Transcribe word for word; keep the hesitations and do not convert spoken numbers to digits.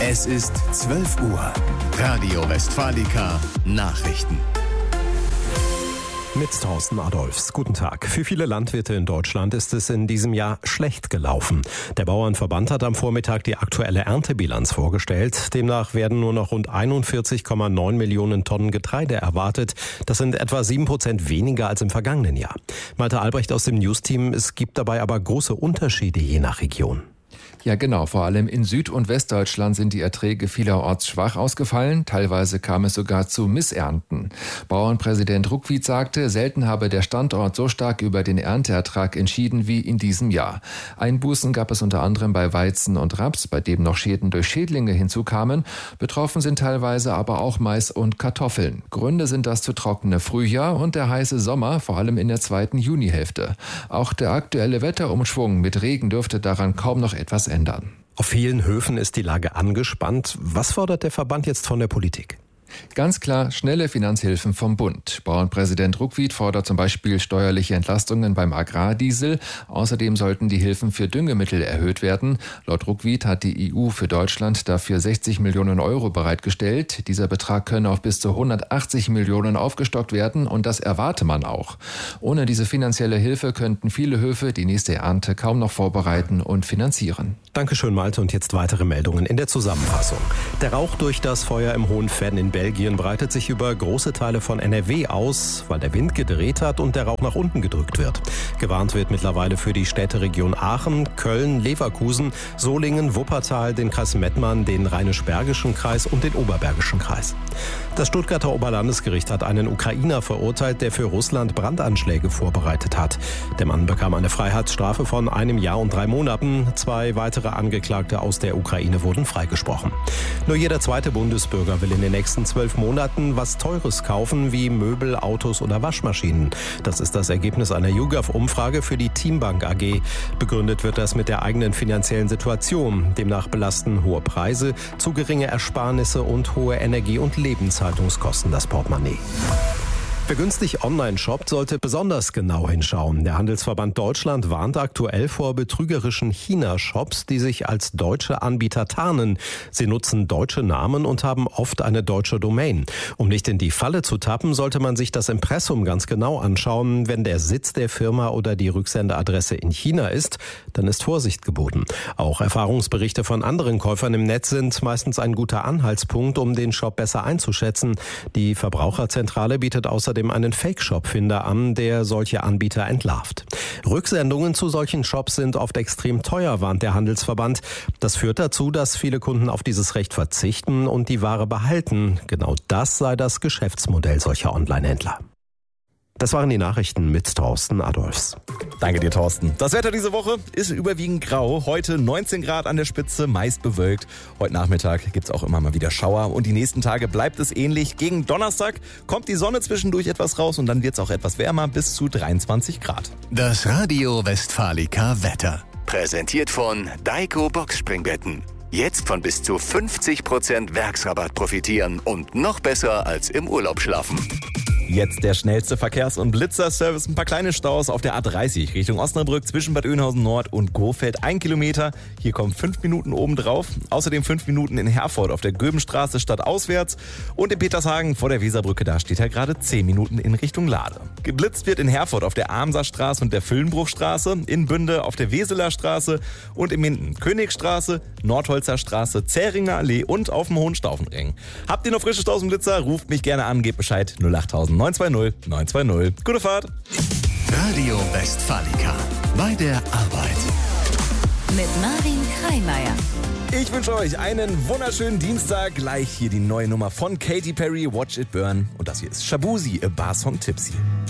Es ist zwölf Uhr. Radio Westfalica Nachrichten. Mit Thorsten Adolfs. Guten Tag. Für viele Landwirte in Deutschland ist es in diesem Jahr schlecht gelaufen. Der Bauernverband hat am Vormittag die aktuelle Erntebilanz vorgestellt. Demnach werden nur noch rund einundvierzig Komma neun Millionen Tonnen Getreide erwartet. Das sind etwa sieben Prozent weniger als im vergangenen Jahr. Malte Albrecht aus dem News-Team. Es gibt dabei aber große Unterschiede je nach Region. Ja, genau. Vor allem in Süd- und Westdeutschland sind die Erträge vielerorts schwach ausgefallen. Teilweise kam es sogar zu Missernten. Bauernpräsident Ruckwied sagte, selten habe der Standort so stark über den Ernteertrag entschieden wie in diesem Jahr. Einbußen gab es unter anderem bei Weizen und Raps, bei dem noch Schäden durch Schädlinge hinzukamen. Betroffen sind teilweise aber auch Mais und Kartoffeln. Gründe sind das zu trockene Frühjahr und der heiße Sommer, vor allem in der zweiten Junihälfte. Auch der aktuelle Wetterumschwung mit Regen dürfte daran kaum noch etwas ändern. Auf vielen Höfen ist die Lage angespannt. Was fordert der Verband jetzt von der Politik? Ganz klar schnelle Finanzhilfen vom Bund. Bauernpräsident Ruckwied fordert zum Beispiel steuerliche Entlastungen beim Agrardiesel. Außerdem sollten die Hilfen für Düngemittel erhöht werden. Laut Ruckwied hat die E U für Deutschland dafür sechzig Millionen Euro bereitgestellt. Dieser Betrag könne auf bis zu hundertachtzig Millionen aufgestockt werden und das erwarte man auch. Ohne diese finanzielle Hilfe könnten viele Höfe die nächste Ernte kaum noch vorbereiten und finanzieren. Dankeschön, Malte. Und jetzt weitere Meldungen in der Zusammenfassung. Der Rauch durch das Feuer im Hohen Venn in Belgien breitet sich über große Teile von N R W aus, weil der Wind gedreht hat und der Rauch nach unten gedrückt wird. Gewarnt wird mittlerweile für die Städteregion Aachen, Köln, Leverkusen, Solingen, Wuppertal, den Kreis Mettmann, den Rheinisch-Bergischen Kreis und den Oberbergischen Kreis. Das Stuttgarter Oberlandesgericht hat einen Ukrainer verurteilt, der für Russland Brandanschläge vorbereitet hat. Der Mann bekam eine Freiheitsstrafe von einem Jahr und drei Monaten. Zwei weitere Angeklagte aus der Ukraine wurden freigesprochen. Nur jeder zweite Bundesbürger will in den nächsten zwölf Monaten was Teures kaufen, wie Möbel, Autos oder Waschmaschinen. Das ist das Ergebnis einer YouGov-Umfrage für die Teambank A G. Begründet wird das mit der eigenen finanziellen Situation. Demnach belasten hohe Preise, zu geringe Ersparnisse und hohe Energie- und Lebenshaltungskosten das Portemonnaie. Wer günstig online shoppt, sollte besonders genau hinschauen. Der Handelsverband Deutschland warnt aktuell vor betrügerischen China-Shops, die sich als deutsche Anbieter tarnen. Sie nutzen deutsche Namen und haben oft eine deutsche Domain. Um nicht in die Falle zu tappen, sollte man sich das Impressum ganz genau anschauen. Wenn der Sitz der Firma oder die Rücksendeadresse in China ist, dann ist Vorsicht geboten. Auch Erfahrungsberichte von anderen Käufern im Netz sind meistens ein guter Anhaltspunkt, um den Shop besser einzuschätzen. Die Verbraucherzentrale bietet außerdem einen Fake-Shop-Finder an, der solche Anbieter entlarvt. Rücksendungen zu solchen Shops sind oft extrem teuer, warnt der Handelsverband. Das führt dazu, dass viele Kunden auf dieses Recht verzichten und die Ware behalten. Genau das sei das Geschäftsmodell solcher Online-Händler. Das waren die Nachrichten mit Thorsten Adolfs. Danke dir, Thorsten. Das Wetter diese Woche ist überwiegend grau. Heute neunzehn Grad an der Spitze, meist bewölkt. Heute Nachmittag gibt es auch immer mal wieder Schauer. Und die nächsten Tage bleibt es ähnlich. Gegen Donnerstag kommt die Sonne zwischendurch etwas raus und dann wird es auch etwas wärmer, bis zu dreiundzwanzig Grad. Das Radio Westfalica Wetter. Präsentiert von Daiko Boxspringbetten. Jetzt von bis zu fünfzig Prozent Werksrabatt profitieren und noch besser als im Urlaub schlafen. Jetzt der schnellste Verkehrs- und Blitzerservice. Ein paar kleine Staus auf der A dreißig Richtung Osnabrück zwischen Bad Oeynhausen Nord und Gurfeld. Ein Kilometer. Hier kommen fünf Minuten obendrauf. Außerdem fünf Minuten in Herford auf der Göbenstraße stadtauswärts. Und in Petershagen vor der Weserbrücke, da steht er gerade zehn Minuten in Richtung Lade. Geblitzt wird in Herford auf der Armserstraße und der Füllenbruchstraße. In Bünde auf der Weseler Straße. Und in Minden Königstraße, Nordholzer Straße, Zähringer Allee und auf dem Hohenstaufenring. Habt ihr noch frische Staus im Blitzer? Ruft mich gerne an, gebt Bescheid. null acht neun zwei null neun zwei null. Gute Fahrt. Radio Westfalica. Bei der Arbeit. Mit Marvin Kreimeier. Ich wünsche euch einen wunderschönen Dienstag. Gleich hier die neue Nummer von Katy Perry, Watch It Burn. Und das hier ist Shabuzi, A Bar Song Tipsy.